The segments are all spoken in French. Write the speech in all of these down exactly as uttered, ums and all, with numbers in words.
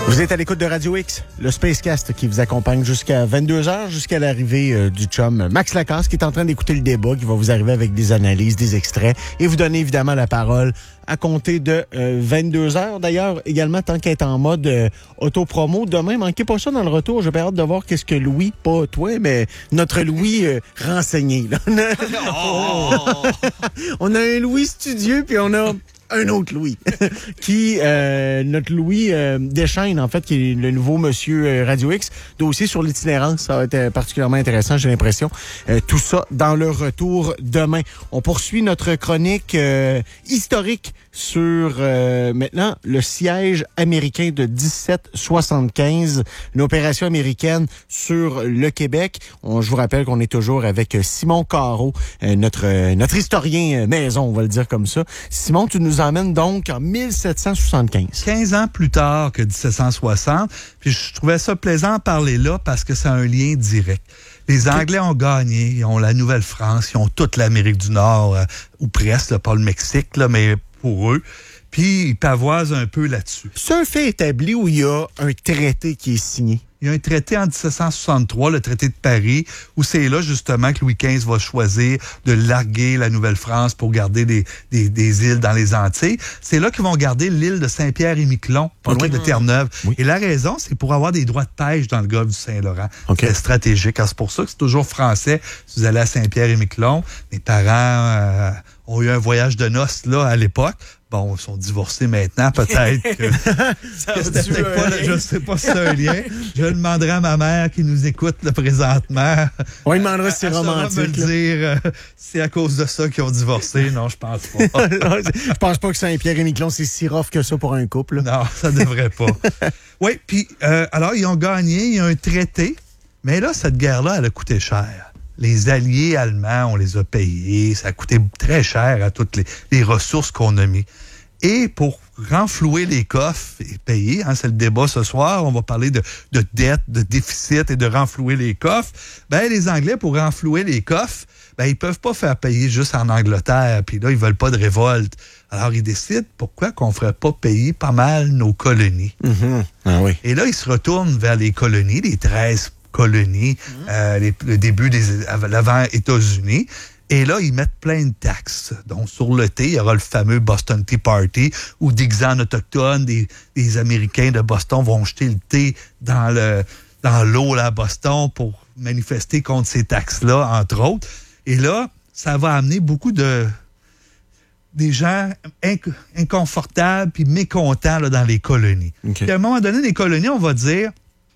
Vous êtes à l'écoute de Radio X, le Spacecast qui vous accompagne jusqu'à vingt-deux heures, jusqu'à l'arrivée euh, du chum Max Lacasse qui est en train d'écouter le débat, qui va vous arriver avec des analyses, des extraits et vous donner évidemment la parole à compter de euh, vingt-deux heures. D'ailleurs, également, tant qu'elle est en mode euh, auto-promo, demain, manquez pas ça dans le retour. J'ai hâte de voir qu'est-ce que Louis, pas toi, mais notre Louis euh, renseigné. Là. Oh! On a un Louis studieux, puis on a un autre Louis, qui, euh, notre Louis euh, Deschaines, en fait, qui est le nouveau monsieur euh, Radio X, dossier sur l'itinérance. Ça va être euh, particulièrement intéressant, j'ai l'impression. Euh, tout ça dans le retour demain. On poursuit notre chronique euh, historique sur, euh, maintenant, le siège américain de dix-sept soixante-quinze, une opération américaine sur le Québec. On, je vous rappelle qu'on est toujours avec Simon Carreau, euh, notre, euh, notre historien maison, on va le dire comme ça. Simon, tu nous emmène donc en mille sept cent soixante-quinze. quinze ans plus tard que dix-sept cent soixante. Puis je trouvais ça plaisant de parler là parce que c'est un lien direct. Les Anglais ont gagné, ils ont la Nouvelle-France, ils ont toute l'Amérique du Nord, euh, ou presque, là, pas le Mexique, là, mais pour eux. Puis ils pavoisent un peu là-dessus. C'est un fait établi où il y a un traité qui est signé. Il y a un traité en dix-sept cent soixante-trois, le traité de Paris, où c'est là justement que Louis quinze va choisir de larguer la Nouvelle-France pour garder des, des, des îles dans les Antilles. C'est là qu'ils vont garder l'île de Saint-Pierre-et-Miquelon, pas okay. loin de Terre-Neuve. Oui. Et la raison, c'est pour avoir des droits de pêche dans le golfe du Saint-Laurent. Okay. C'est stratégique. Alors, c'est pour ça que c'est toujours français. Si vous allez à Saint-Pierre-et-Miquelon, mes parents euh, ont eu un voyage de noces là à l'époque. Bon, ils sont divorcés maintenant, peut-être que, que c'était peut-être pas, le, je ne sais pas si c'est un lien. Je demanderai à ma mère qui nous écoute là, présentement. On lui demandera si c'est romantique. Me le dire, euh, c'est à cause de ça qu'ils ont divorcé. Non, je pense pas. Je pense pas que Saint-Pierre-et-Miquelon, c'est si rough que ça pour un couple. Non, ça devrait pas. Oui, puis euh, alors, ils ont gagné, il y a un traité, mais là, cette guerre-là, elle a coûté cher. Les alliés allemands, on les a payés. Ça a coûté très cher à toutes les, les ressources qu'on a mis. Et pour renflouer les coffres et payer, hein, c'est le débat ce soir, on va parler de, de dette, de déficit et de renflouer les coffres. Ben, les Anglais, pour renflouer les coffres, ben, ils peuvent pas faire payer juste en Angleterre. Puis là, ils veulent pas de révolte. Alors, ils décident pourquoi qu'on ferait pas payer pas mal nos colonies. Mm-hmm. Ah oui. Et là, ils se retournent vers les colonies, les treize colonies, mmh. euh, les, le début des l'avant-États-Unis. Et là, ils mettent plein de taxes. Donc, sur le thé, il y aura le fameux Boston Tea Party où des Xans autochtones, des, des Américains de Boston vont jeter le thé dans le dans l'eau là, à Boston pour manifester contre ces taxes-là, entre autres. Et là, ça va amener beaucoup de des gens inc- inconfortables puis mécontents là, dans les colonies. Okay. Puis à un moment donné, les colonies, on va dire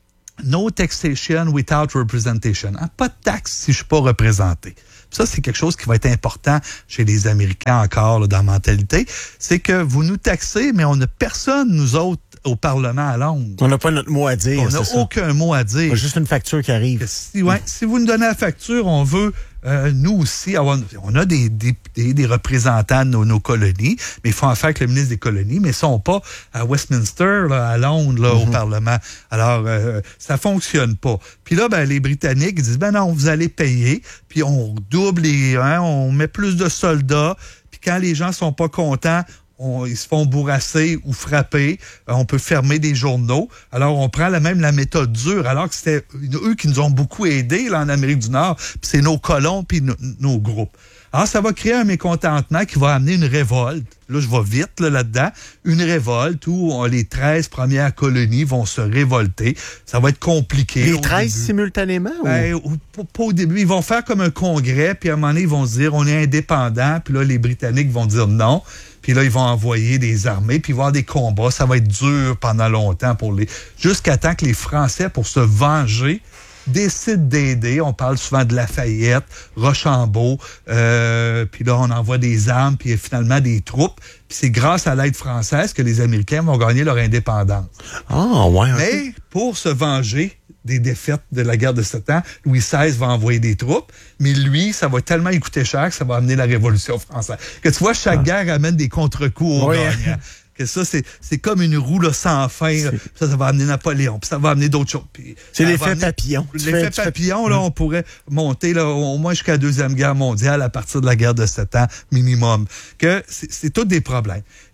no taxation without representation. Hein? Pas de taxe si je suis pas représenté. Ça, c'est quelque chose qui va être important chez les Américains encore là, dans la mentalité. C'est que vous nous taxez, mais on n'a personne, nous autres, au Parlement à Londres. On n'a pas notre mot à dire. On n'a aucun mot à dire. C'est juste une facture qui arrive. Si, ouais, si vous nous donnez la facture, on veut, euh, nous aussi, avoir, on a des, des, des, des représentants de nos, nos colonies, mais il faut en faire avec le ministre des colonies, mais ils ne sont pas à Westminster, là, à Londres, là, mm-hmm. au Parlement. Alors, euh, ça fonctionne pas. Puis là, ben, les Britanniques ils disent, ben non, vous allez payer, puis on double les, hein, on met plus de soldats, puis quand les gens sont pas contents, On, ils se font bourrasser ou frapper. Euh, on peut fermer des journaux. Alors, on prend la même la méthode dure, alors que c'était eux qui nous ont beaucoup aidés là, en Amérique du Nord. Puis c'est nos colons puis no, nos groupes. Alors, ça va créer un mécontentement qui va amener une révolte. Là, je vais vite là, là-dedans. Une révolte où on, les treize premières colonies vont se révolter. Ça va être compliqué. Les treize simultanément? Ben, ou? Pas, pas au début. Ils vont faire comme un congrès, puis à un moment donné, ils vont se dire, on est indépendant. Puis là, les Britanniques vont dire non. Puis là, ils vont envoyer des armées, puis il va y avoir des combats. Ça va être dur pendant longtemps pour les... Jusqu'à temps que les Français, pour se venger, décident d'aider. On parle souvent de Lafayette, Rochambeau. Euh, puis là, on envoie des armes, puis finalement des troupes. Puis c'est grâce à l'aide française que les Américains vont gagner leur indépendance. Ah, oh, ouais. Mais okay. pour se venger des défaites de la guerre de Sept Ans, Louis seize va envoyer des troupes, mais lui, ça va tellement lui coûter cher que ça va amener la Révolution française. Que tu vois, chaque ah. guerre amène des contre-coups aux oui. gagnants. Que ça, c'est, c'est comme une roue là, sans fin. Là. Ça, ça va amener Napoléon, puis ça va amener d'autres choses. Puis c'est l'effet amener... papillon. L'effet fais, papillon, fais... là, on pourrait monter là, au moins jusqu'à la Deuxième Guerre mondiale à partir de la guerre de Sept Ans minimum. Que c'est, c'est tous des problèmes.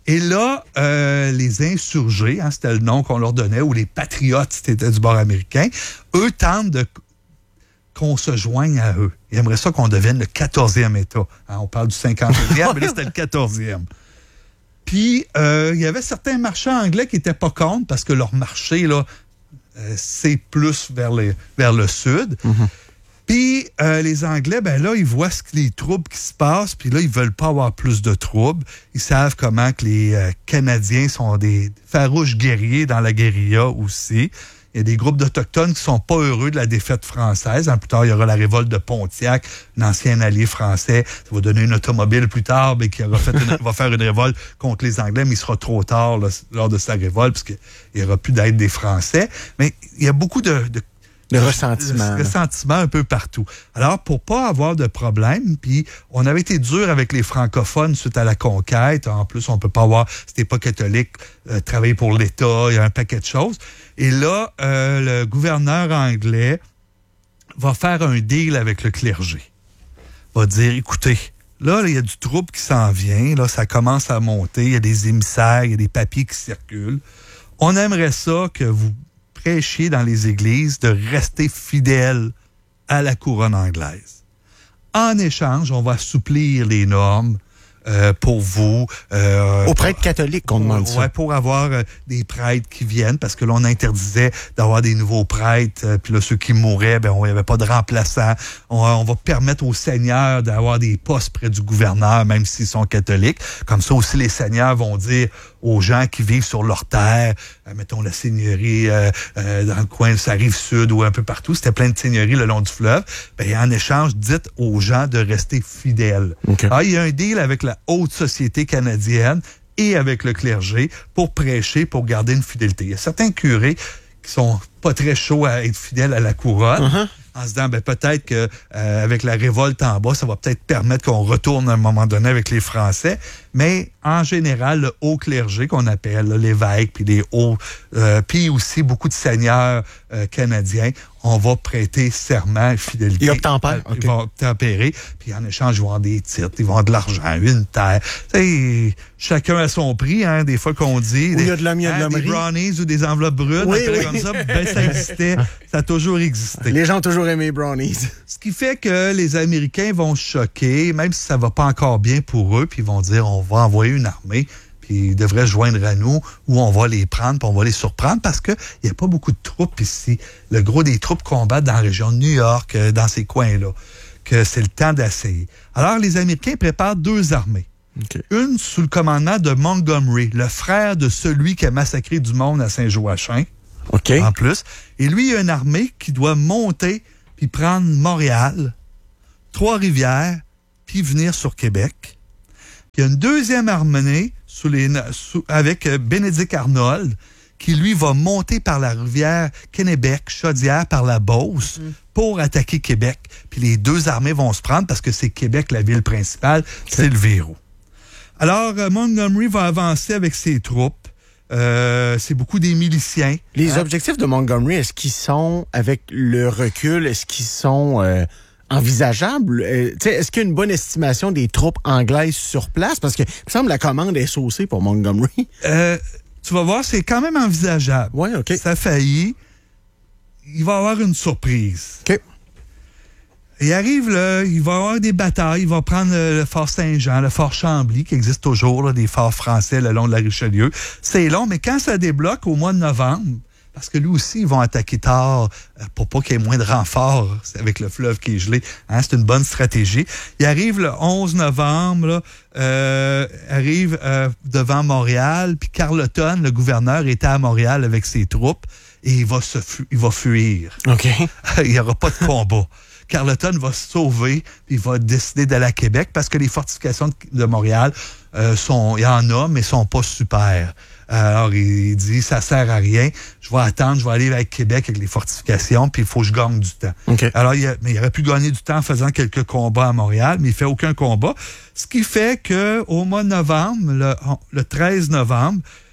Et là, euh, les insurgés, hein, c'était le nom qu'on leur donnait, ou les patriotes, c'était du bord américain, eux tentent de qu'on se joigne à eux. Ils aimeraient ça qu'on devienne le quatorzième État. Hein, on parle du cinquantième, mais là, c'était le quatorzième. Puis, euh, il y avait certains marchands anglais qui n'étaient pas contre parce que leur marché, là, euh, c'est plus vers, les, vers le sud. Mm-hmm. Puis, euh, les Anglais, ben là, ils voient ce que les troubles qui se passent, puis là, ils veulent pas avoir plus de troubles. Ils savent comment que les euh, Canadiens sont des farouches guerriers dans la guérilla aussi. Il y a des groupes d'Autochtones qui sont pas heureux de la défaite française. Hein, plus tard, il y aura la révolte de Pontiac, un ancien allié français. Ça va donner une automobile plus tard, mais qui aura fait une, va faire une révolte contre les Anglais, mais il sera trop tard là, lors de sa révolte, puisqu'il n'y aura plus d'aide des Français. Mais il y a beaucoup de... de Le ressentiment. Le ressentiment un peu partout. Alors, pour pas avoir de problème, puis on avait été dur avec les francophones suite à la conquête. En plus, on peut pas avoir, si t'es pas catholique, euh, travailler pour l'État, il y a un paquet de choses. Et là, euh, le gouverneur anglais va faire un deal avec le clergé. Va dire, écoutez, là, il y a du trouble qui s'en vient, là, ça commence à monter, il y a des émissaires, il y a des papiers qui circulent. On aimerait ça que vous prêchiez dans les églises de rester fidèles à la couronne anglaise. En échange, on va assouplir les normes euh, pour vous. Euh, Aux prêtres catholiques qu'on demande ça. Ouais, pour avoir euh, des prêtres qui viennent, parce que là, on interdisait d'avoir des nouveaux prêtres, euh, puis là, ceux qui mouraient, ben, on n'y avait pas de remplaçants. On, on va permettre aux seigneurs d'avoir des postes près du gouverneur, même s'ils sont catholiques. Comme ça aussi, les seigneurs vont dire aux gens qui vivent sur leur terre, euh, mettons la seigneurie euh, euh, dans le coin de sa rive sud ou un peu partout, c'était plein de seigneuries le long du fleuve, ben, en échange, dites aux gens de rester fidèles. Okay. Alors, il y a un deal avec la haute société canadienne et avec le clergé pour prêcher, pour garder une fidélité. Il y a certains curés qui sont pas très chauds à être fidèles à la couronne, uh-huh. en se disant, ben, peut-être que euh, avec la révolte en bas, ça va peut-être permettre qu'on retourne à un moment donné avec les Français. Mais en général, le haut clergé qu'on appelle là, l'évêque, puis les hauts, euh, puis aussi beaucoup de seigneurs euh, canadiens, on va prêter serment et fidélité. Ils obtempèrent. Ils okay. vont obtempérer, puis en échange, ils vont avoir des titres, ils vont avoir de l'argent, une terre. T'sais, chacun a son prix, hein, des fois qu'on dit. Où il y a de l'homme, il y a de hein, des brownies ou des enveloppes brutes, oui, oui. comme ça, ben, ça existait, ça a toujours existé. Les gens ont toujours aimé brownies. Ce qui fait que les Américains vont choquer, même si ça va pas encore bien pour eux, puis ils vont dire, on va envoyer une armée, puis ils devraient se joindre à nous, ou on va les prendre, puis on va les surprendre, parce qu'il n'y a pas beaucoup de troupes ici. Le gros des troupes combattent dans la région de New York, dans ces coins-là, que c'est le temps d'essayer. Alors, les Américains préparent deux armées. Okay. Une sous le commandement de Montgomery, le frère de celui qui a massacré du monde à Saint-Joachim, okay. en plus. Et lui, il y a une armée qui doit monter, puis prendre Montréal, Trois-Rivières, puis venir sur Québec. Puis il y a une deuxième armée sous les, sous, avec Bénédicte Arnold, qui, lui, va monter par la rivière Kennebec, Chaudière, par la Beauce, mm. pour attaquer Québec. Puis les deux armées vont se prendre parce que c'est Québec, la ville principale, okay. c'est le verrou. Alors, euh, Montgomery va avancer avec ses troupes. Euh, c'est beaucoup des miliciens. Les hein? objectifs de Montgomery, est-ce qu'ils sont, avec le recul, est-ce qu'ils sont... Euh envisageable? Euh, est-ce qu'il y a une bonne estimation des troupes anglaises sur place? Parce que, il me semble, la commande est saucée pour Montgomery. Euh, tu vas voir, c'est quand même envisageable. Oui, OK. Ça a failli. Il va y avoir une surprise. OK. Il arrive, là, il va y avoir des batailles. Il va prendre le, le fort Saint-Jean, le fort Chambly, qui existe toujours, là, des forts français le long de la Richelieu. C'est long, mais quand ça débloque au mois de novembre, parce que lui aussi, ils vont attaquer tard euh, pour pas qu'il y ait moins de renforts avec le fleuve qui est gelé. Hein, c'est une bonne stratégie. Il arrive le onze novembre, là, euh, arrive euh, devant Montréal, puis Carleton, le gouverneur, était à Montréal avec ses troupes et il va se fu- il va fuir. OK. Il n'y aura pas de combat. Carleton va se sauver, puis il va décider d'aller à Québec parce que les fortifications de, de Montréal, euh, sont, il y en a, mais sont pas super. Alors, il dit, ça sert à rien. Je vais attendre, je vais aller avec Québec avec les fortifications, puis il faut que je gagne du temps. Okay. Alors, il, a, mais il aurait pu gagner du temps en faisant quelques combats à Montréal, mais il fait aucun combat. Ce qui fait que au mois de novembre, le, le treize novembre,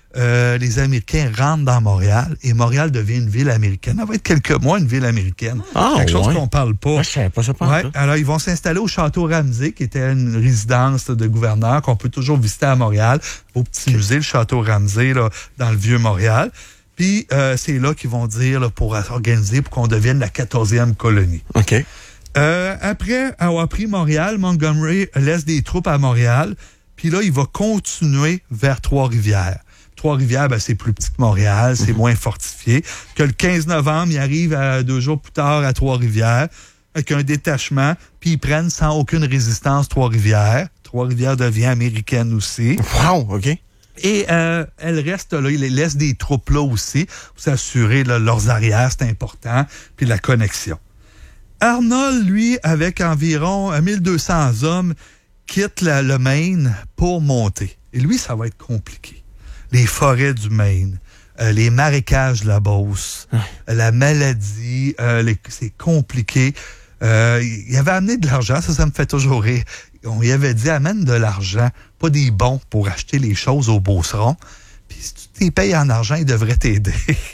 euh, les Américains rentrent dans Montréal et Montréal devient une ville américaine. Ça va être quelques mois une ville américaine. Ah, quelque chose ouais. qu'on parle pas. Moi, je savais pas ça. Pas Ouais, alors, ils vont s'installer au Château Ramsay, qui était une résidence là, de gouverneur qu'on peut toujours visiter à Montréal, au petit musée, le Château Ramsay, là, dans le Vieux-Montréal. Puis, euh, c'est là qu'ils vont dire là, pour organiser, pour qu'on devienne la quatorzième colonie. OK. Euh, après avoir pris Montréal, Montgomery laisse des troupes à Montréal, puis là, il va continuer vers Trois-Rivières. Trois-Rivières, ben, c'est plus petit que Montréal, c'est mm-hmm. moins fortifié. Que le quinze novembre, il arrive à, deux jours plus tard à Trois-Rivières, avec un détachement, puis ils prennent sans aucune résistance Trois-Rivières. Trois-Rivières devient américaine aussi. Wow, OK. Et euh, elle reste là, il laisse des troupes là aussi, pour s'assurer là, leurs arrières, c'est important, puis la connexion. Arnold, lui, avec environ mille deux cents hommes, quitte la, le Maine pour monter. Et lui, ça va être compliqué. Les forêts du Maine, euh, les marécages de la Beauce, ouais. la maladie, euh, les, c'est compliqué. Euh, il avait amené de l'argent, ça, ça me fait toujours rire. On lui avait dit, amène de l'argent, pas des bons pour acheter les choses au Beauceron. Puis si tu t'es payes en argent, ils devraient t'aider.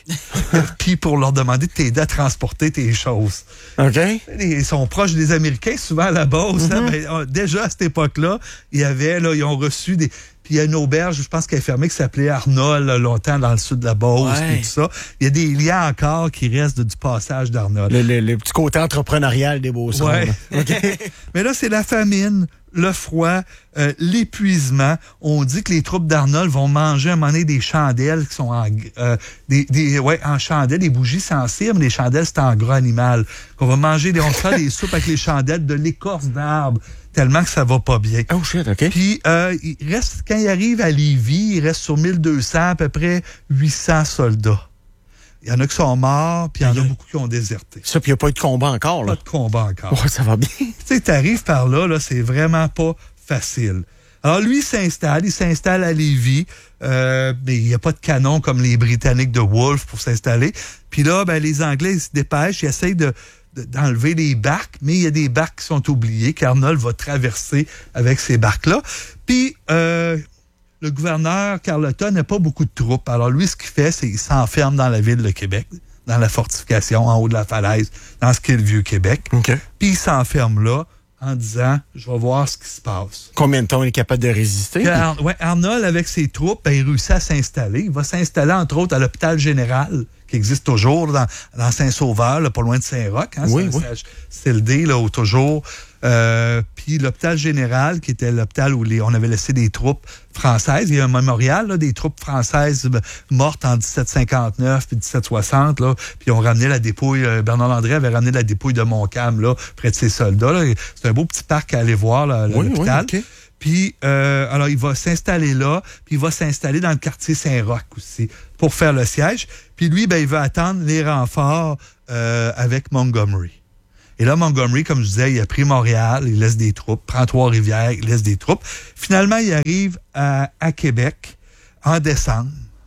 Puis pour leur demander de t'aider à transporter tes choses. OK. Ils sont proches des Américains, souvent à la base. Mm-hmm. Hein, ben, déjà à cette époque-là, il y avait, là, ils ont reçu des... Puis il y a une auberge, je pense qu'elle est fermée, qui s'appelait Arnold, là, longtemps dans le sud de la Beauce, ouais. et tout ça. Il y a des liens encore qui restent du passage d'Arnold. Le, le, le petit côté entrepreneurial des Beaucerons. Ouais. Okay. Mais là, c'est la famine, le froid, euh, l'épuisement. On dit que les troupes d'Arnold vont manger à un moment donné des chandelles qui sont en, euh, des, des, ouais, en chandelles, des bougies sans cire, mais les chandelles, c'est en gras animal. Qu'on va manger des, on fait des soupes avec les chandelles, de l'écorce d'arbre, tellement que ça va pas bien. Oh shit, OK. Puis, euh, il reste, quand il arrive à Lévis, il reste sur mille deux cents, à peu près huit cents soldats. Il y en a qui sont morts, puis il y en a beaucoup qui ont déserté. Ça, puis il n'y a pas eu de combat encore, là. Pas de combat encore. Ouais, ça va bien. Tu sais, t'arrives par là, là, c'est vraiment pas facile. Alors, lui, il s'installe, il s'installe à Lévis, euh, mais il n'y a pas de canon comme les Britanniques de Wolfe pour s'installer. Puis là, ben, les Anglais, ils se dépêchent, ils essayent de, de, d'enlever les barques, mais il y a des barques qui sont oubliées, qu'Arnold va traverser avec ces barques-là. Puis, euh, le gouverneur Carleton n'a pas beaucoup de troupes. Alors, lui, ce qu'il fait, c'est qu'il s'enferme dans la ville de Québec, dans la fortification, en haut de la falaise, dans ce qu'est le Vieux-Québec. Okay. Puis, il s'enferme là en disant, je vais voir ce qui se passe. Combien de temps il est capable de résister? Ar- ouais, Arnold, avec ses troupes, ben, il réussit à s'installer. Il va s'installer, entre autres, à l'hôpital général, qui existe toujours dans, dans Saint-Sauveur, là, pas loin de Saint-Roch. Hein, oui, c'est, oui. c'est le D, là, où toujours... Euh, puis l'hôpital général, qui était l'hôpital où les, on avait laissé des troupes françaises. Il y a un mémorial là, des troupes françaises mortes en dix-sept cinquante-neuf puis dix-sept soixante. Là, puis on ramenait la dépouille, euh, Bernard Landry avait ramené la dépouille de Montcalm là, près de ses soldats. Là. C'est un beau petit parc à aller voir, là, oui, l'hôpital. Oui, okay. Puis, euh, alors, il va s'installer là, puis il va s'installer dans le quartier Saint-Roch aussi pour faire le siège. Puis lui, ben, il va attendre les renforts euh, avec Montgomery. Et là, Montgomery, comme je disais, il a pris Montréal, il laisse des troupes, prend Trois-Rivières, il laisse des troupes. Finalement, il arrive à, à Québec en décembre.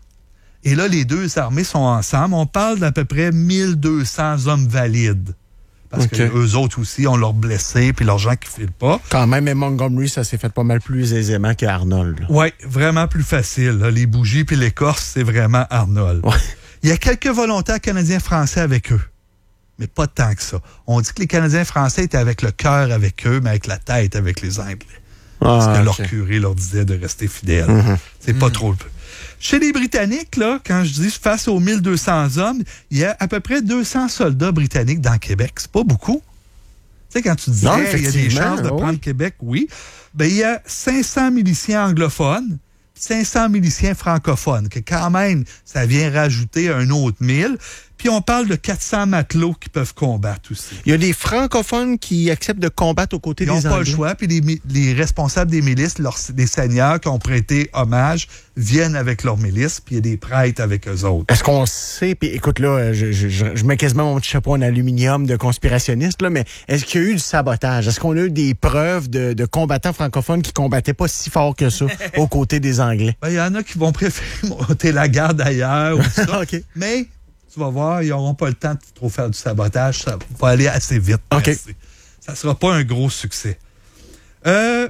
Et là, les deux armées sont ensemble. On parle d'à peu près mille deux cents hommes valides. Parce okay. que eux autres aussi ont leurs blessés puis leurs gens qui filent pas. Quand même, mais Montgomery, ça s'est fait pas mal plus aisément qu'Arnold. Oui, vraiment plus facile. Là. Les bougies puis l'écorce, c'est vraiment Arnold. Ouais. Il y a quelques volontaires canadiens-français avec eux. Mais pas tant que ça. On dit que les Canadiens français étaient avec le cœur avec eux, mais avec la tête avec les Anglais. Ah, parce que okay. leur curé leur disait de rester fidèles. Mm-hmm. C'est mm-hmm. pas trop le peu. Chez les Britanniques, là, quand je dis face aux mille deux cents hommes, il y a à peu près deux cents soldats britanniques dans Québec. C'est pas beaucoup. Tu sais, quand tu disais qu'il y a des chances de oui. prendre Québec, oui. Ben, il y a cinq cents miliciens anglophones, cinq cents miliciens francophones, que quand même, ça vient rajouter un autre mille. Puis on parle de quatre cents matelots qui peuvent combattre aussi. Il y a des francophones qui acceptent de combattre aux côtés Ils des Anglais. Ils n'ont pas le choix. Puis les, les responsables des milices, leurs, les seigneurs qui ont prêté hommage, viennent avec leurs milices, puis il y a des prêtres avec eux autres. Est-ce qu'on sait, puis écoute là, je, je, je, je mets quasiment mon petit chapeau en aluminium de conspirationniste, là, mais est-ce qu'il y a eu du sabotage? Est-ce qu'on a eu des preuves de, de combattants francophones qui combattaient pas si fort que ça aux côtés des Anglais? Ben, il y en a qui vont préférer monter la garde ailleurs ou ça. Okay. Mais tu vas voir, ils n'auront pas le temps de trop faire du sabotage. Ça va aller assez vite. Okay. Ça ne sera pas un gros succès. Euh,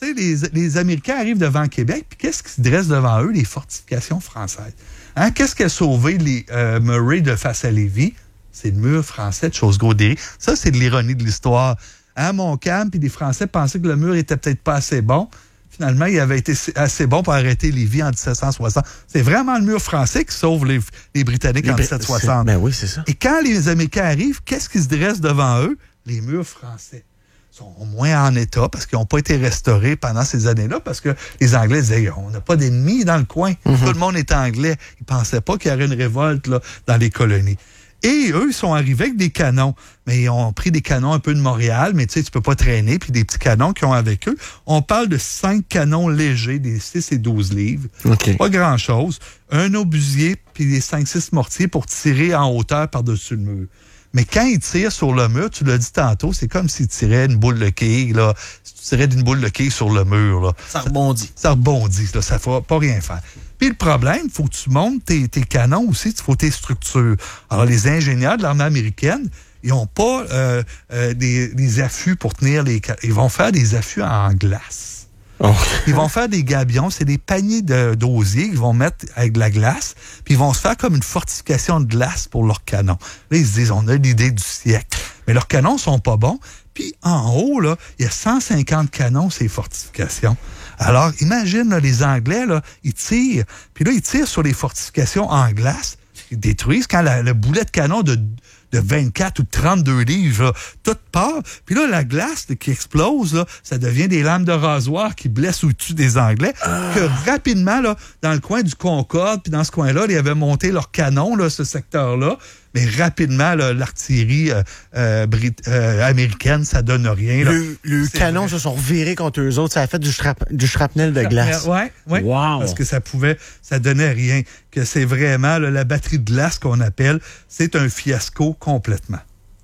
tu sais, les, les Américains arrivent devant Québec, puis qu'est-ce qui se dresse devant eux? Les fortifications françaises. Hein? Qu'est-ce qui a sauvé les euh, Murray de face à Lévis? C'est le mur français de Chaussegros-Derry. Ça, c'est de l'ironie de l'histoire. Hein, Montcalm, puis les Français pensaient que le mur était peut-être pas assez bon. Finalement, il avait été assez bon pour arrêter Lévis en dix-sept cent soixante. C'est vraiment le mur français qui sauve les, les Britanniques les en dix-sept cent soixante. Ben oui, c'est ça. Et quand les Américains arrivent, qu'est-ce qui se dresse devant eux? Les murs français sont moins en état parce qu'ils n'ont pas été restaurés pendant ces années-là, parce que les Anglais disaient, on n'a pas d'ennemis dans le coin. Mm-hmm. Tout le monde est anglais. Ils ne pensaient pas qu'il y aurait une révolte là, dans les colonies. Et eux, ils sont arrivés avec des canons. Mais ils ont pris des canons un peu de Montréal, mais tu sais, tu peux pas traîner, puis des petits canons qu'ils ont avec eux. On parle de cinq canons légers, des six et douze livres. Okay. Pas grand-chose. Un obusier, puis des cinq six mortiers pour tirer en hauteur par-dessus le mur. Mais quand ils tirent sur le mur, tu l'as dit tantôt, c'est comme s'ils tiraient une boule de quille, là. Si tu tirais d'une boule de quille sur le mur, là. Ça rebondit. Ça, ça rebondit, là. Ça ne fera pas rien faire. Puis le problème, il faut que tu montes tes, tes canons aussi, il faut tes structures. Alors, les ingénieurs de l'armée américaine, ils n'ont pas euh, euh, des, des affûts pour tenir les... Ils vont faire des affûts en glace. Oh. Ils vont faire des gabions, c'est des paniers de, d'osier qu'ils vont mettre avec de la glace, puis ils vont se faire comme une fortification de glace pour leurs canons. Là, ils se disent, on a l'idée du siècle. Mais leurs canons sont pas bons. Puis en haut, là, il y a cent cinquante canons, ces fortifications. Alors, imagine, là, les Anglais, là, ils tirent, puis là, ils tirent sur les fortifications en glace, ils détruisent quand la, le boulet de canon de, de vingt-quatre ou trente-deux livres, là, tout part, puis là, la glace là, qui explose, là, ça devient des lames de rasoir qui blessent au-dessus des Anglais, ah. que rapidement, là, dans le coin du Concorde, puis dans ce coin-là, ils avaient monté leur canon, là, ce secteur-là, mais rapidement, là, l'artillerie euh, euh, Brit- euh, américaine, ça donne rien. Là. Le, le canon se sont revirés contre eux autres. Ça a fait du, shrap- du shrapnel de glace. Oui, oui. Wow. Parce que ça pouvait, ça donnait rien. Que c'est vraiment là, la batterie de glace qu'on appelle, c'est un fiasco complètement.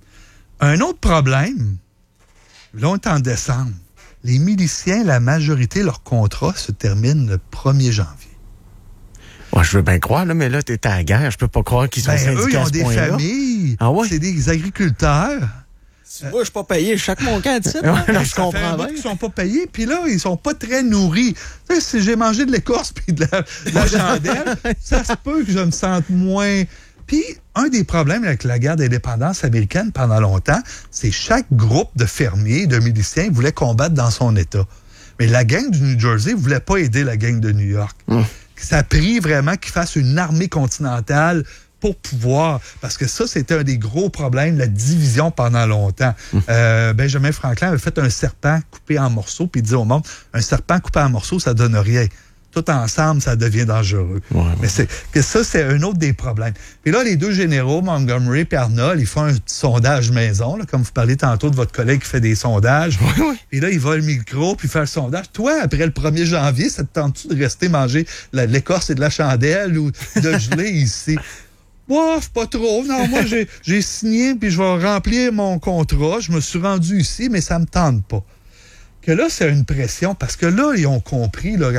Un autre problème, là, on est en décembre. Les miliciens, la majorité, leur contrat se termine le premier janvier. Ouais, je veux bien croire, là, mais là, t'es à la guerre. Je peux pas croire qu'ils sont ben, syndiqués eux, ils ont à ce des point-là. familles. Ah ouais? C'est des agriculteurs. Moi, je suis pas payé. Chaque mon camp, tu sais. Ouais, non, je ça comprends fait un bout bien. qu'ils sont pas payés, puis là, ils sont pas très nourris. Tu sais, si j'ai mangé de l'écorce puis de la, de la chandelle, ça se peut que je me sente moins... Puis, un des problèmes avec la guerre d'indépendance américaine pendant longtemps, c'est chaque groupe de fermiers, de miliciens voulait combattre dans son État. Mais la gang du New Jersey voulait pas aider la gang de New York. Mmh. Ça a pris vraiment qu'ils fassent une armée continentale pour pouvoir... Parce que ça, c'était un des gros problèmes, la division pendant longtemps. Mmh. Euh, Benjamin Franklin avait fait un serpent coupé en morceaux, puis il disait au monde, un serpent coupé en morceaux, ça donne rien. Tout ensemble, ça devient dangereux. Ouais, ouais. Mais c'est que ça, c'est un autre des problèmes. Puis là, les deux généraux, Montgomery et Arnold, ils font un petit sondage maison, là, comme vous parlez tantôt de votre collègue qui fait des sondages. Oui, oui. Puis là, il va le micro, puis faire le sondage. Toi, après le premier janvier, ça te tente-tu de rester manger la, l'écorce et de la chandelle ou de geler ici? Moi, pas trop. Non, moi, j'ai, j'ai signé, puis je vais remplir mon contrat. Je me suis rendu ici, mais ça me tente pas. Que là, c'est une pression, parce que là, ils ont compris, là,